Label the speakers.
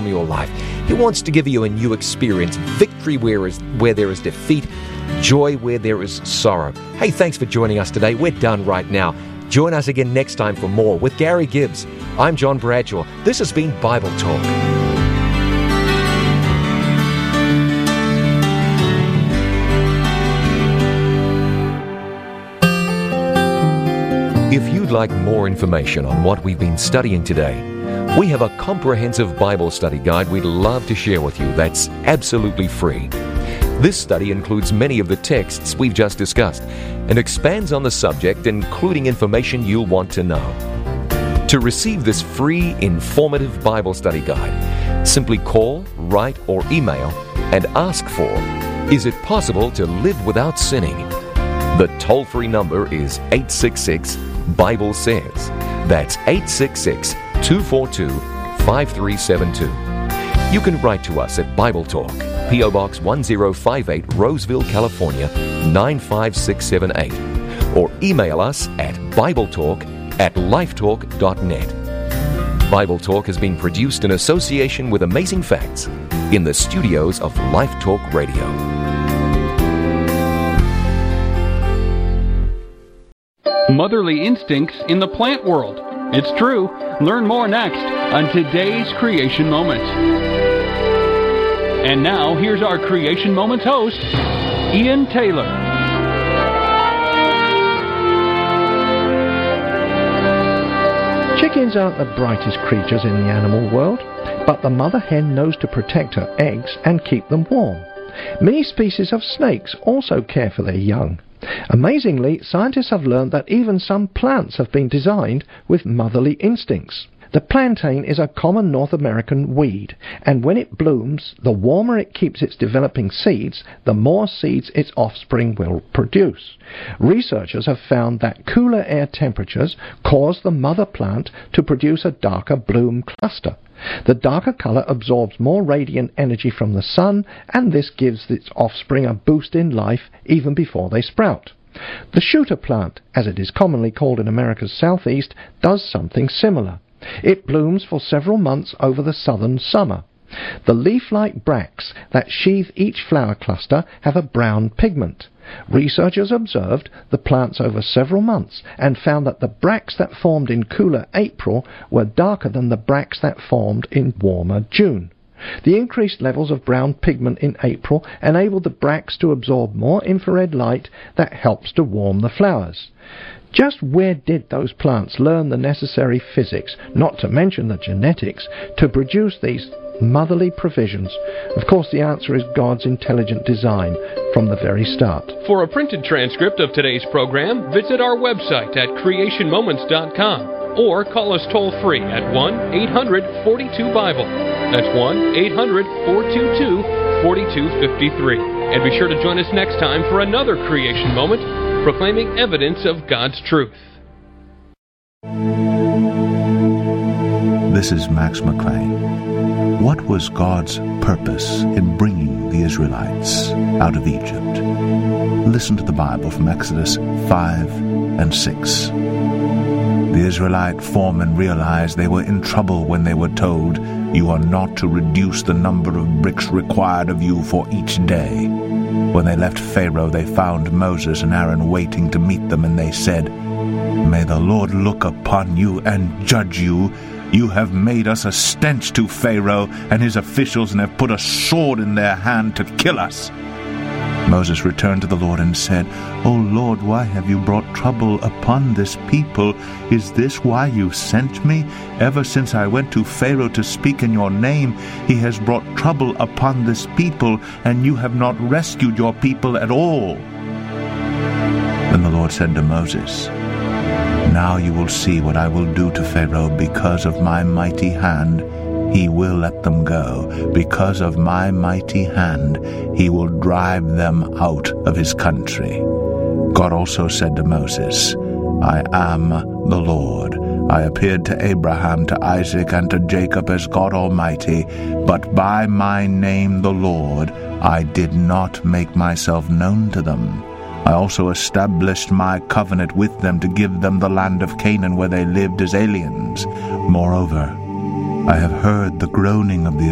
Speaker 1: transform your life. He wants to give you a new experience, victory where there is defeat, joy where there is sorrow. Hey, thanks for joining us today. We're done right now. Join us again next time for more with Gary Gibbs. I'm John Bradshaw. This has been Bible Talk. If you'd like more information on what we've been studying today, we have a comprehensive Bible study guide we'd love to share with you that's absolutely free. This study includes many of the texts we've just discussed and expands on the subject, including information you'll want to know. To receive this free, informative Bible study guide, simply call, write, or email and ask for, "Is it possible to live without sinning?" The toll-free number is 866-BIBLE SAYS. That's 866-242-5372. You can write to us at Bible Talk, P.O. Box 1058, Roseville, California, 95678. Or email us at BibleTalk@lifetalk.net. Bible Talk has been produced in association with Amazing Facts in the studios of Life Talk Radio.
Speaker 2: Motherly instincts in the plant world. It's true. Learn more next on today's Creation Moment. And now, here's our Creation Moments host, Ian Taylor.
Speaker 3: Chickens aren't the brightest creatures in the animal world, but the mother hen knows to protect her eggs and keep them warm. Many species of snakes also care for their young. Amazingly, scientists have learned that even some plants have been designed with motherly instincts. The plantain is a common North American weed, and when it blooms, the warmer it keeps its developing seeds, the more seeds its offspring will produce. Researchers have found that cooler air temperatures cause the mother plant to produce a darker bloom cluster. The darker color absorbs more radiant energy from the sun, and this gives its offspring a boost in life even before they sprout. The shooter plant, as it is commonly called in America's southeast, does something similar. It blooms for several months over the southern summer. The leaf-like bracts that sheathe each flower cluster have a brown pigment. Researchers observed the plants over several months and found that the bracts that formed in cooler April were darker than the bracts that formed in warmer June. The increased levels of brown pigment in April enabled the bracts to absorb more infrared light that helps to warm the flowers. Just where did those plants learn the necessary physics, not to mention the genetics, to produce these motherly provisions? Of course, the answer is God's intelligent design from the very start.
Speaker 4: For a printed transcript of today's program, visit our website at creationmoments.com or call us toll-free at 1-800-42-BIBLE. That's 1-800-422-4253. And be sure to join us next time for another Creation Moment, proclaiming evidence of God's truth.
Speaker 5: This is Max McLean. What was God's purpose in bringing the Israelites out of Egypt? Listen to the Bible from Exodus 5 and 6. The Israelite foremen realized they were in trouble when they were told, "You are not to reduce the number of bricks required of you for each day." When they left Pharaoh, they found Moses and Aaron waiting to meet them, and they said, "May the Lord look upon you and judge you. You have made us a stench to Pharaoh and his officials and have put a sword in their hand to kill us." Moses returned to the Lord and said, "O Lord, why have you brought trouble upon this people? Is this why you sent me? Ever since I went to Pharaoh to speak in your name, he has brought trouble upon this people, and you have not rescued your people at all." Then the Lord said to Moses, "Now you will see what I will do to Pharaoh because of my mighty hand. He will let them go. Because of my mighty hand, he will drive them out of his country." God also said to Moses, "I am the Lord. I appeared to Abraham, to Isaac, and to Jacob as God Almighty, but by my name, the Lord, I did not make myself known to them. I also established my covenant with them to give them the land of Canaan where they lived as aliens. Moreover, I have heard the groaning of the